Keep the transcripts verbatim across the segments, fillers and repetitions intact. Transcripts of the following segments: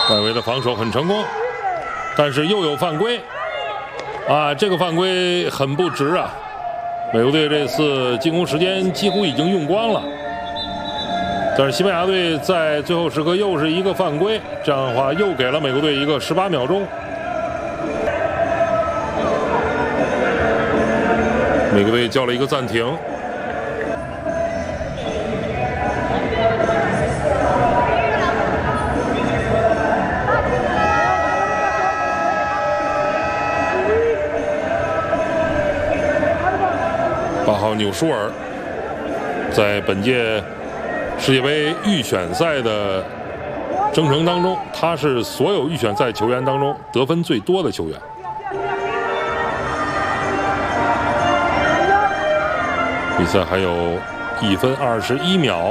外围的防守很成功，但是又有犯规啊！这个犯规很不值啊！美国队这次进攻时间几乎已经用光了，但是西班牙队在最后时刻又是一个犯规，这样的话又给了美国队一个十八秒钟。美国队叫了一个暂停。八号纽舒尔在本届世界杯预选赛的征程当中，他是所有预选赛球员当中得分最多的球员。比赛还有一分二十一秒。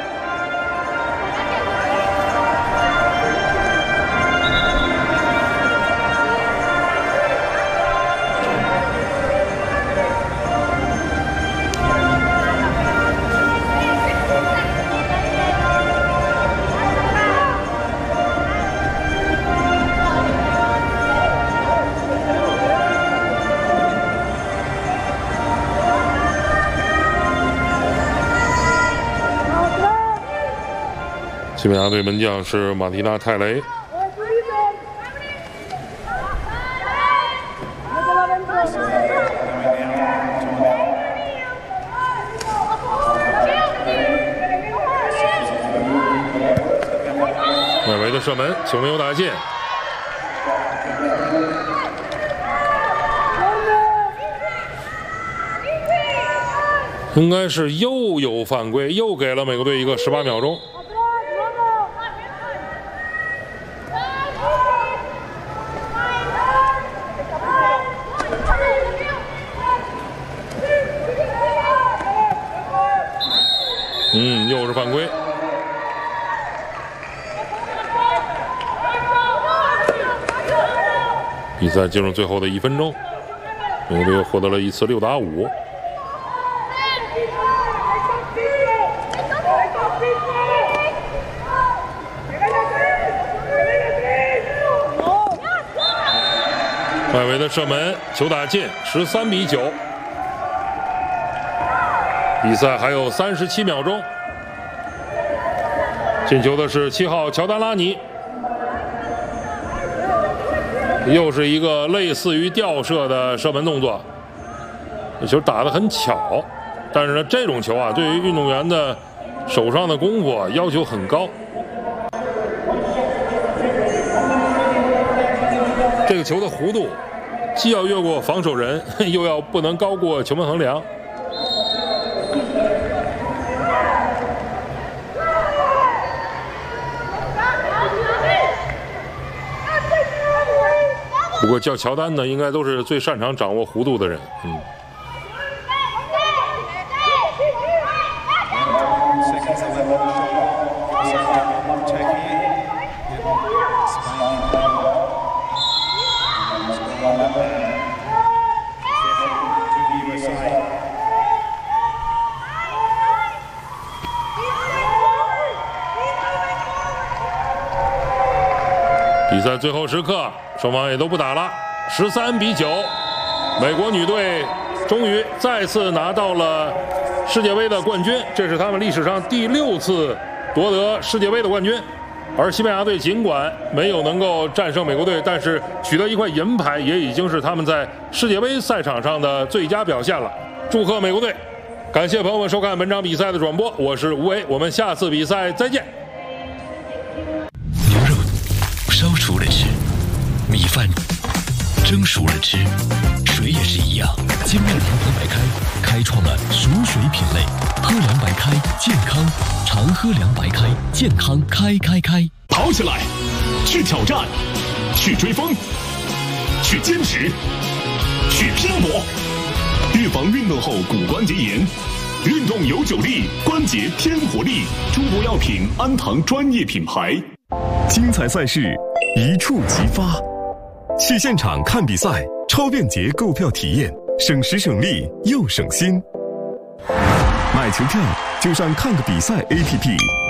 西班牙队门将是马蒂娜·泰雷。外围的射门，球没有打进。应该是又有犯规，又给了美国队一个十八秒钟。嗯，又是犯规。比赛进入最后的一分钟，美国队又获得了一次六打五。外围的射门，球打进，十三比九。比赛还有三十七秒钟，进球的是七号乔丹拉尼，又是一个类似于吊射的射门动作。这球打得很巧，但是呢，这种球啊，对于运动员的手上的功夫啊要求很高。这个球的弧度既要越过防守人，又要不能高过球门横梁。不过叫乔丹呢，应该都是最擅长掌握弧度的人。嗯。比赛最后时刻，双方也都不打了，十三比九，美国女队终于再次拿到了世界杯的冠军，这是他们历史上第六次夺得世界杯的冠军。而西班牙队尽管没有能够战胜美国队，但是取得一块银牌也已经是他们在世界杯赛场上的最佳表现了。祝贺美国队！感谢朋友们收看本场比赛的转播，我是吴为，我们下次比赛再见。 牛肉烧熟了吃，米饭蒸熟了吃，水也是一样。精酿长河白开开创了熟水品类，喝凉白开健康，常喝凉白开健康开开开。 跑起来，去挑战，去追风，去坚持，去拼搏，预防运动后骨关节炎。运动有九力，关节添活力。中国药品安堂专业品牌。精彩赛事一触即发，去现场看比赛，超便捷购票体验，省时省力又省心。买球票就上看个比赛 A P P。